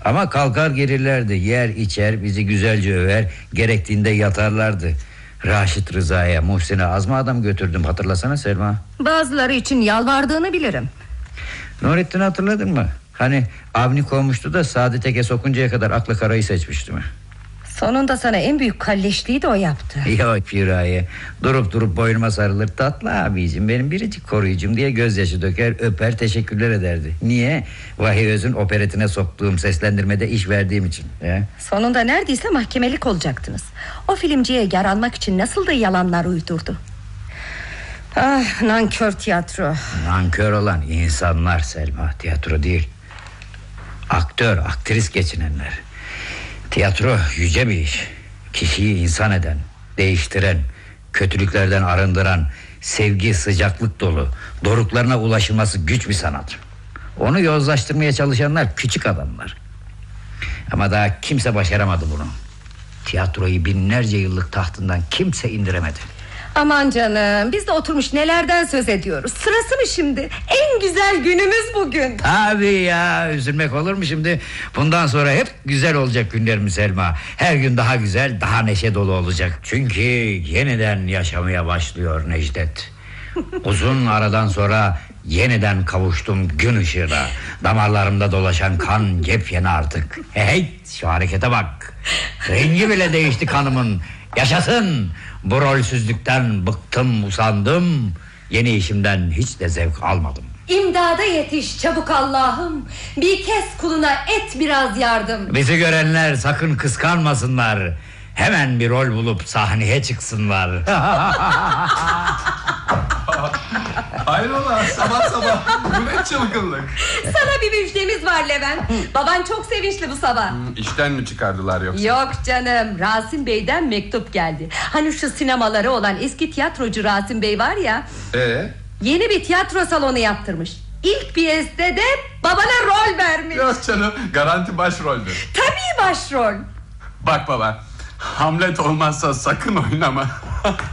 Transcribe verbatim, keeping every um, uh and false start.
Ama kalkar gelirlerdi, yer içer, bizi güzelce över, gerektiğinde yatarlardı. Raşit Rıza'ya, Muhsin'e az mı adam götürdüm, hatırlasana Selma. Bazıları için yalvardığını bilirim. Nurettin'i hatırladın mı? Hani Avni kovmuştu da Saadet Eke sokuncaya kadar aklı karayı seçmişti mi? Sonunda sana en büyük kalleşliği de o yaptı. Yok Firaye, durup durup boynuma sarılır, tatlı abicim, benim biricik koruyucum diye gözyaşı döker, öper, teşekkürler ederdi. Niye? Vahiy Öz'ün operetine soktuğum seslendirmede iş verdiğim için. He? Sonunda neredeyse mahkemelik olacaktınız. O filmciye yaranmak için nasıl da yalanlar uydurdu. Ah, nankör tiyatro. Nankör olan insanlar Selma, tiyatro değil. Aktör, aktris geçinenler. Tiyatro yüce bir iş. Kişiyi insan eden, değiştiren, kötülüklerden arındıran, sevgi, sıcaklık dolu, doruklarına ulaşılması güç bir sanat. Onu yozlaştırmaya çalışanlar küçük adamlar. Ama daha kimse başaramadı bunu. Tiyatroyu binlerce yıllık tahtından kimse indiremedi. Aman canım, biz de oturmuş nelerden söz ediyoruz. Sırası mı şimdi? En güzel günümüz bugün. Tabii ya, üzülmek olur mu şimdi? Bundan sonra hep güzel olacak günlerimiz Selma. Her gün daha güzel, daha neşe dolu olacak. Çünkü yeniden yaşamaya başlıyor Necdet. Uzun aradan sonra yeniden kavuştum gün ışığına. Damarlarımda dolaşan kan yepyeni artık. Hey, şu harekete bak. Rengi bile değişti kanımın. Yaşasın. Bu rolsüzlükten bıktım, usandım. Yeni işimden hiç de zevk almadım. İmdada yetiş çabuk Allah'ım. Bir kez kuluna et biraz yardım. Bizi görenler sakın kıskanmasınlar. Hemen bir rol bulup sahneye çıksınlar. Hayrola sabah sabah, bu ne çılgınlık? Sana bir müjdemiz var Levent. Baban çok sevinçli bu sabah. Hmm, işten mi çıkardılar yoksa? Yok canım, Rasim Bey'den mektup geldi. Hani şu sinemaları olan eski tiyatrocu Rasim Bey var ya. Ee? Yeni bir tiyatro salonu yaptırmış. İlk piyeste de babana rol vermiş. Yok canım, garanti başroldür. Tabii başrol. Bak baba, Hamlet olmazsa sakın oynama.